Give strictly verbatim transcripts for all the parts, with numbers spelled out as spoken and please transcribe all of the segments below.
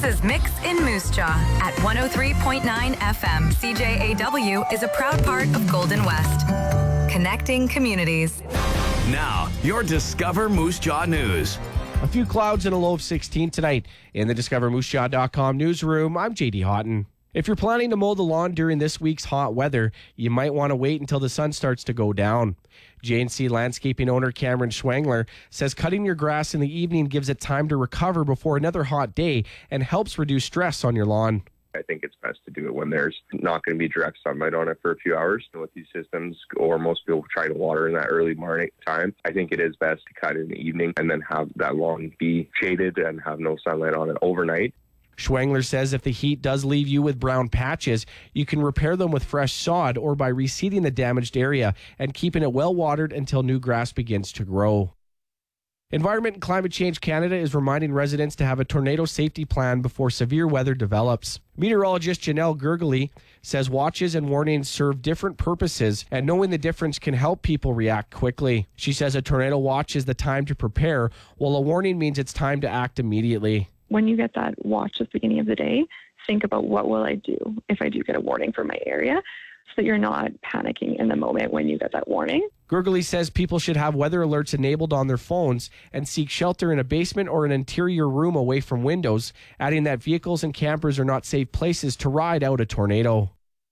This is Mix in Moose Jaw at one oh three point nine F M. C J A W is a proud part of Golden West. Connecting communities. Now, your Discover Moose Jaw News. A few clouds and a low of sixteen tonight. In the Discover Moose Jaw dot com newsroom, I'm J D Houghton. If you're planning to mow the lawn during this week's hot weather, you might want to wait until the sun starts to go down. J and C landscaping owner Cameron Schwengler says cutting your grass in the evening gives it time to recover before another hot day and helps reduce stress on your lawn. I think it's best to do it when there's not going to be direct sunlight on it for a few hours. With these systems, or most people try to water in that early morning time, I think it is best to cut in the evening and then have that lawn be shaded and have no sunlight on it overnight. Schwengler says if the heat does leave you with brown patches, you can repair them with fresh sod or by reseeding the damaged area and keeping it well watered until new grass begins to grow. Environment and Climate Change Canada is reminding residents to have a tornado safety plan before severe weather develops. Meteorologist Janelle Gergely says watches and warnings serve different purposes, and knowing the difference can help people react quickly. She says a tornado watch is the time to prepare, while a warning means it's time to act immediately. When you get that watch at the beginning of the day, think about what will I do if I do get a warning for my area, so that you're not panicking in the moment when you get that warning. Gergely says people should have weather alerts enabled on their phones and seek shelter in a basement or an interior room away from windows, adding that vehicles and campers are not safe places to ride out a tornado.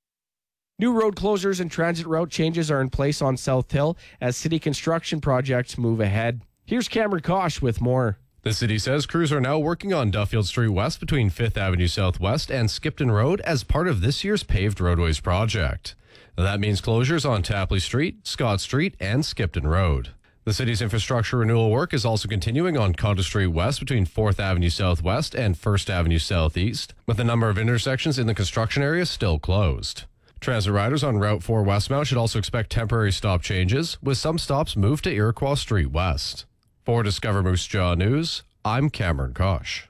New road closures and transit route changes are in place on South Hill as city construction projects move ahead. Here's Cameron Kosh with more. The city says crews are now working on Duffield Street West between fifth Avenue Southwest and Skipton Road as part of this year's paved roadways project. That means closures on Tapley Street, Scott Street, and Skipton Road. The city's infrastructure renewal work is also continuing on Conde Street West between fourth Avenue Southwest and first Avenue Southeast, with a number of intersections in the construction area still closed. Transit riders on Route four Westmount should also expect temporary stop changes, with some stops moved to Iroquois Street West. For Discover Moose Jaw News, I'm Cameron Kosh.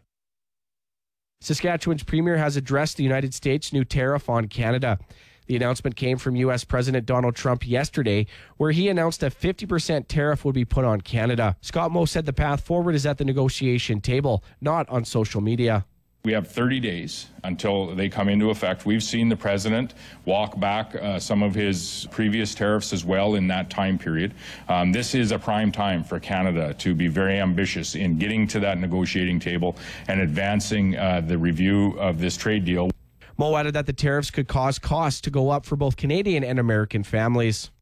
Saskatchewan's premier has addressed the United States' new tariff on Canada. The announcement came from U S President Donald Trump yesterday, where he announced a fifty percent tariff would be put on Canada. Scott Moe said the path forward is at the negotiation table, not on social media. We have thirty days until they come into effect. We've seen the president walk back uh, some of his previous tariffs as well in that time period. Um, this is a prime time for Canada to be very ambitious in getting to that negotiating table and advancing uh, the review of this trade deal. Moe added that the tariffs could cause costs to go up for both Canadian and American families.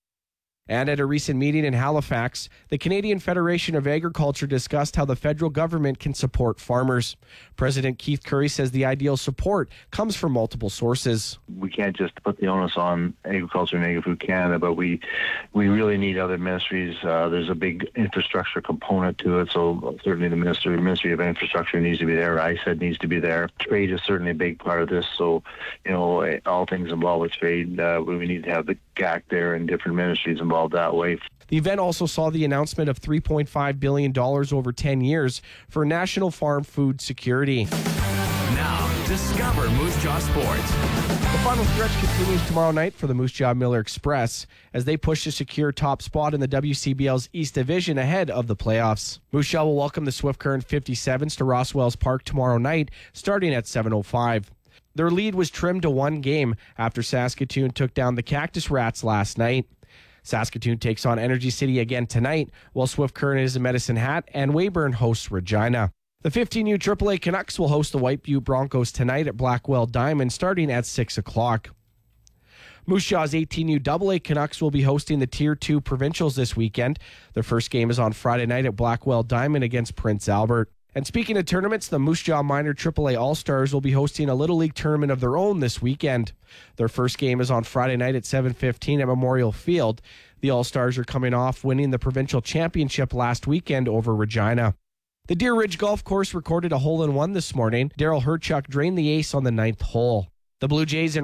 And at a recent meeting in Halifax, the Canadian Federation of Agriculture discussed how the federal government can support farmers. President Keith Currie says the ideal support comes from multiple sources. We can't just put the onus on Agriculture and Agri-Food Canada, but we we really need other ministries. Uh, there's a big infrastructure component to it, so certainly the Ministry, Ministry of Infrastructure needs to be there. I said needs to be there. Trade is certainly a big part of this, so you know all things involved with trade, uh, we need to have the G A C there and different ministries involved that way. The event also saw the announcement of three point five billion dollars over ten years for national farm food security. Now, discover Moose Jaw Sports. The final stretch continues tomorrow night for the Moose Jaw Miller Express as they push to secure top spot in the W C B L's East Division ahead of the playoffs. Moose Jaw will welcome the Swift Current fifty-sevens to Rosswells Park tomorrow night, starting at seven oh five. Their lead was trimmed to one game after Saskatoon took down the Cactus Rats last night. Saskatoon takes on Energy City again tonight, while Swift Current is in Medicine Hat and Weyburn hosts Regina. The fifteen U triple A Canucks will host the White Butte Broncos tonight at Blackwell Diamond starting at six o'clock. Moose Jaw's eighteen U double A Canucks will be hosting the Tier two Provincials this weekend. Their first game is on Friday night at Blackwell Diamond against Prince Albert. And speaking of tournaments, the Moose Jaw Minor triple A All-Stars will be hosting a Little League tournament of their own this weekend. Their first game is on Friday night at seven fifteen at Memorial Field. The All-Stars are coming off winning the provincial championship last weekend over Regina. The Deer Ridge Golf Course recorded a hole-in-one this morning. Daryl Herchuk drained the ace on the ninth hole. The Blue Jays and